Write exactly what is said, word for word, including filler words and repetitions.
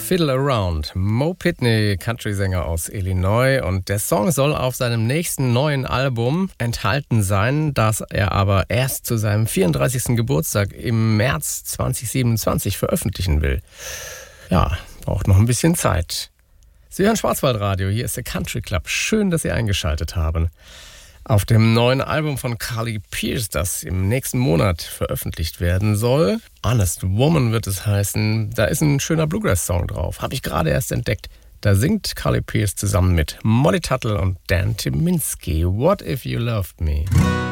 Fiddle Around. Mo Pitney, Country-Sänger aus Illinois. Und der Song soll auf seinem nächsten neuen Album enthalten sein, das er aber erst zu seinem vierunddreißigsten Geburtstag im März zweitausendsiebenundzwanzig veröffentlichen will. Ja, braucht noch ein bisschen Zeit. Sie hören Schwarzwaldradio, hier ist der Country Club. Schön, dass Sie eingeschaltet haben. Auf dem neuen Album von Carly Pearce, das im nächsten Monat veröffentlicht werden soll, Honest Woman wird es heißen, da ist ein schöner Bluegrass-Song drauf. Habe ich gerade erst entdeckt. Da singt Carly Pearce zusammen mit Molly Tuttle und Dan Tyminski. What If You Loved Me?